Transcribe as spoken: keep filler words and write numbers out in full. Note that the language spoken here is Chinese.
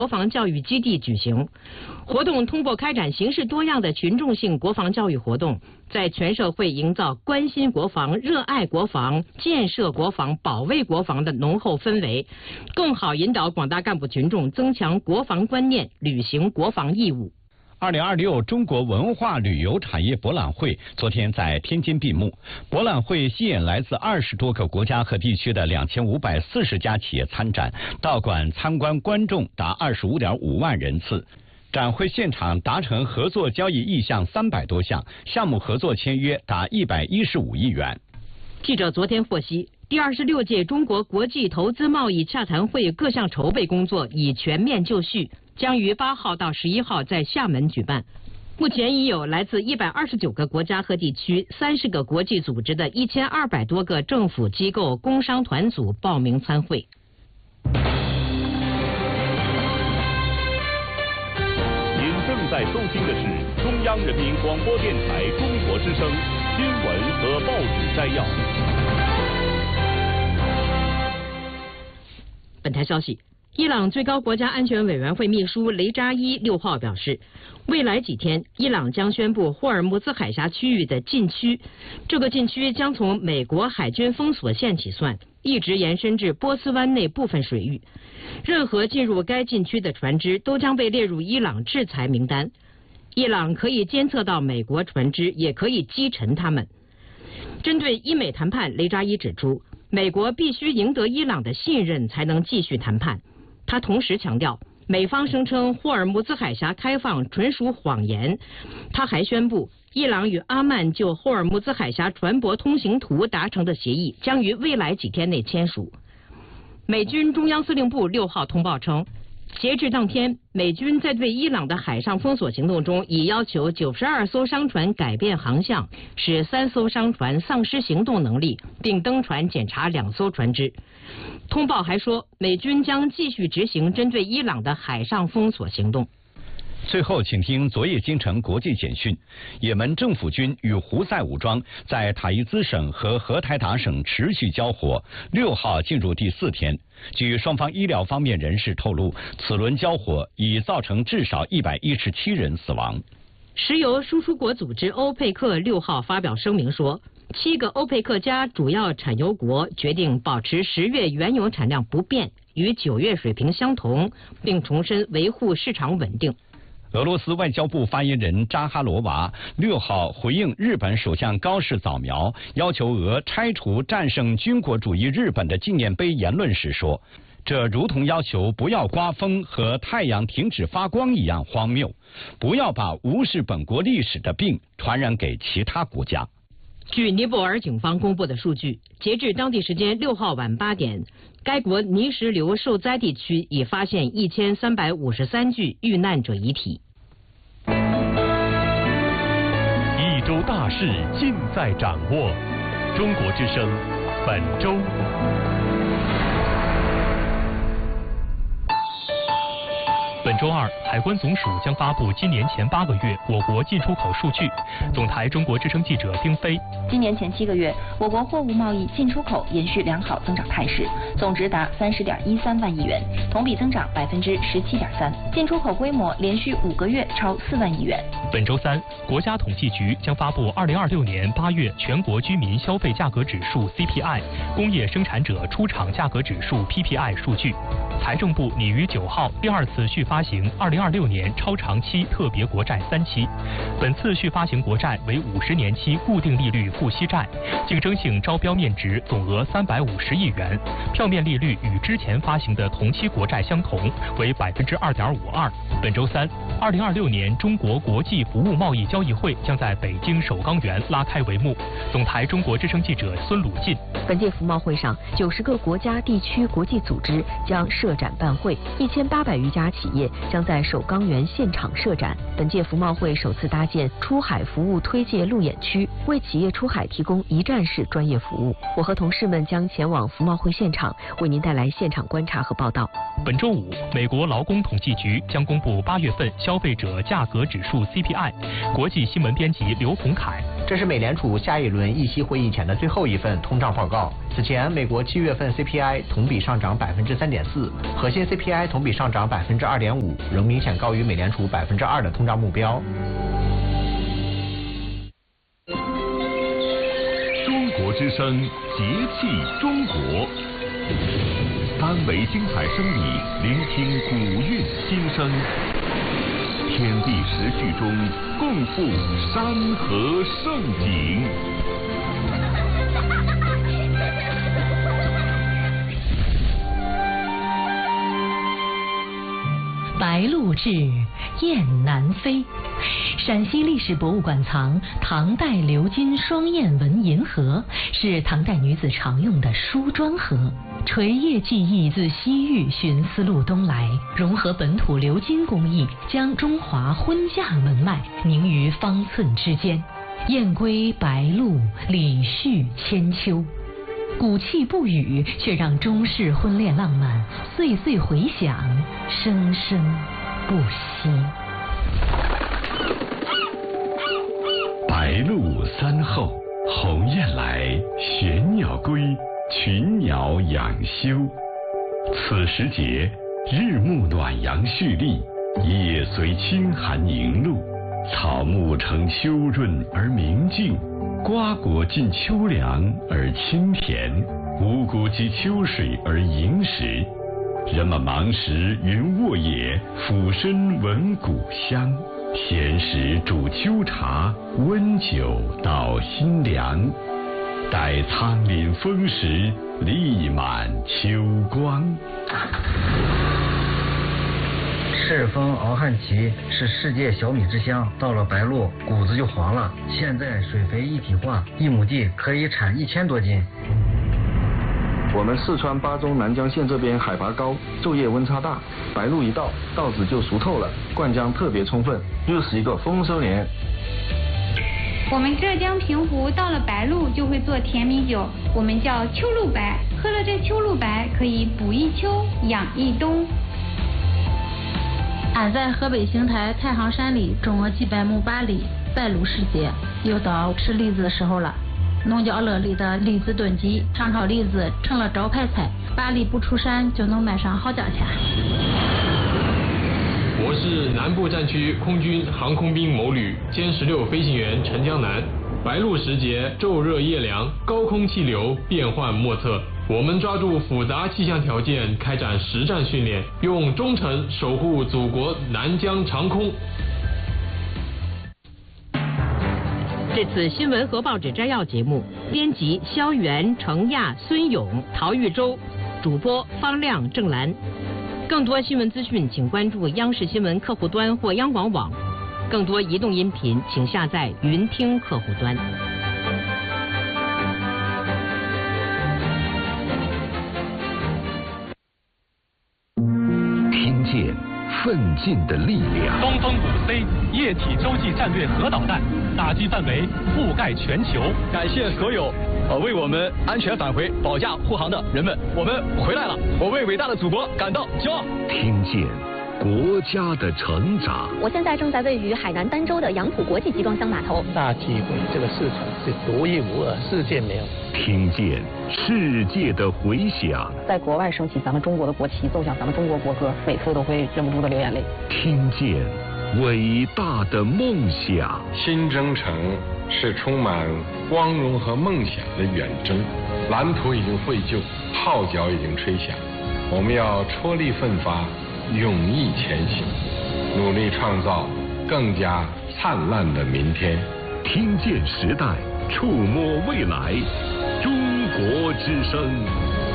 国防教育基地举行。活动通过开展形式多样的群众性国防教育活动，在全社会营造关心国防、热爱国防、建设国防、保卫国防的浓厚氛围，更好引导广大干部群众增强国防观念，履行国防义务。 二零二六中国文化旅游产业博览会昨天在天津闭幕。博览会吸引来自二十多个国家和地区的两千五百四十家企业参展，到馆参观观众达二十五点五万人次。展会现场达成合作交易意向三百多项，项目合作签约达一百一十五亿元。 记者昨天获悉，第二十六届中国国际投资贸易洽谈会各项筹备工作已全面就绪，将于八号到十一号在厦门举办。目前已有来自一百二十九个国家和地区、三十个国际组织的一千二百多个政府机构、工商团组报名参会。 正在收听的是中央人民广播电台中国之声新闻和报纸摘要。 本台消息，伊朗最高国家安全委员会秘书雷扎伊六号表示，未来几天，伊朗将宣布霍尔木兹海峡区域的禁区，这个禁区将从美国海军封锁线起算，一直延伸至波斯湾内部分水域。任何进入该禁区的船只都将被列入伊朗制裁名单。伊朗可以监测到美国船只，也可以击沉它们。针对伊美谈判，雷扎伊指出，美国必须赢得伊朗的信任才能继续谈判。他同时强调，美方声称霍尔木兹海峡开放纯属谎言。他还宣布，伊朗与阿曼就霍尔木兹海峡船舶通行图达成的协议将于未来几天内签署。美军中央司令部六号通报称，截至当天，美军在对伊朗的海上封锁行动中，已要求九十二艘商船改变航向，使三艘商船丧失行动能力，并登船检查两艘船只。通报还说，美军将继续执行针对伊朗的海上封锁行动。 最后，请听昨夜京城国际简讯。也门政府军与胡塞武装在塔伊兹省和荷台达省持续交火，六号进入第四天。据双方医疗方面人士透露，此轮交火已造成至少一百一十七人死亡。 石油输出国组织欧佩克六号发表声明说，七个欧佩克加主要产油国决定保持十月原油产量不变，与九月水平相同，并重申维护市场稳定。 俄罗斯外交部发言人扎哈罗娃六号回应日本首相高市早苗要求俄拆除战胜军国主义日本的纪念碑言论时说，这如同要求不要刮风和太阳停止发光一样荒谬，不要把无视本国历史的病传染给其他国家。 据尼泊尔警方公布的数据，截至当地时间六号晚八点，该国泥石流受灾地区已发现一千三百五十三具遇难者遗体。 一周大事尽在掌握，中国之声本周。本周二，海关总署将发布今年前八个月我国进出口数据。总台中国之声记者丁飞。 今年前七个月，我国货物贸易进出口延续良好增长态势，总值达三十点一三万亿元，同比增长百分之十七点三，进出口规模连续五个月超四万亿元。 本周三，国家统计局将发布二零二六年八月全国居民消费价格指数 C P I、工业生产者出厂价格指数 P P I 数据。财政部拟于九号第二次续发行二零二六年超长期特别国债三期，本次续发行国债为五十年期固定利率付息债，竞争性招标面值总额三百五十亿元，票面利率与之前发行的同期国债相同，为百分之二点五二。本周三，二零二六年中国国际服务贸易交易会将在北京首钢园拉开帷幕。总台中国之声记者孙鲁进。 本届服贸会上，九十个国家、地区、国际组织将设展办会，一千八百余家企业将在首钢园现场设展。本届服贸会首次搭建出海服务推介路演区，为企业出海提供一站式专业服务。我和同事们将前往服贸会现场，为您带来现场观察和报道。 本周五，美国劳工统计局将公布八月份消费者价格指数 C P I。国际新闻编辑刘洪凯。 这是美联储下一轮议息会议前的最后一份通胀报告。此前，美国七月份 C P I 同比上涨百分之三点四，核心 C P I 同比上涨百分之二点五，仍明显高于美联储百分之二的通胀目标。 中国之声，节气中国。三维精彩声里，聆听古韵心声。天地时序中，共赴山河盛景。 白鹭至，雁南飞。陕西历史博物馆藏唐代鎏金双燕纹银盒，是唐代女子常用的梳妆盒。垂叶技艺自西域寻丝路东来，融合本土鎏金工艺，将中华婚嫁纹脉凝于方寸之间。燕归白鹭，礼序千秋。古气不语，却让中式婚恋浪漫岁岁回响，生生不息。 白鹭三后，鸿雁来，玄鸟归，群鸟养休。此时节，日暮暖阳蓄力，夜随清寒凝露，草木呈秋润而明净，瓜果尽秋凉而清甜，五谷及秋水而盈实。人们忙时云卧野，俯身闻谷香。闲时煮秋茶，温酒捣心凉。待苍廪峰时，力满秋光。 赤峰敖汉旗是世界小米之乡，到了白鹭谷子就黄了。现在水肥一体化，一亩地可以产一千多斤。 我们四川巴中南江县这边海拔高，昼夜温差大，白露一到，稻子就熟透了，灌浆特别充分，又是一个丰收年。 我们浙江平湖到了白露就会做甜米酒，我们叫秋露白，喝了这秋露白可以补一秋，养一冬。 俺在河北邢台太行山里种了几百亩八梨，白露时节又到吃梨子的时候了。农家乐里的梨子炖鸡、糖炒梨子成了招牌菜，把梨不出山就能卖上好价钱。 我是南部战区空军航空兵某旅歼十六飞行员陈江南。白露时节，昼热夜凉，高空气流变幻莫测。我们抓住复杂气象条件，开展实战训练，用忠诚守护祖国南疆长空。 这次新闻和报纸摘要节目，编辑肖元、程亚、孙勇、陶玉洲，主播方亮、郑兰。更多新闻资讯，请关注央视新闻客户端或央广网。更多移动音频，请下载云听客户端。 听见奋进的力量。 东风五 C 液体洲际战略核导弹，打击范围覆盖全球。 感谢所有呃为我们安全返回、保驾护航的人们，我们回来了，我为伟大的祖国感到骄傲。 听见国家的成长。 我现在正在位于海南儋州的杨浦国际集装箱码头。 大机会，这个市场是独一无二，世界没有。 听见世界的回响。 在国外升起咱们中国的国旗，奏响咱们中国国歌，每次都会忍不住的流眼泪。 听见伟大的梦想。 新征程是充满光荣和梦想的远征，蓝图已经绘就，号角已经吹响，我们要踔厉奋发，勇毅前行，努力创造更加灿烂的明天。 听见时代，触摸未来，中国之声。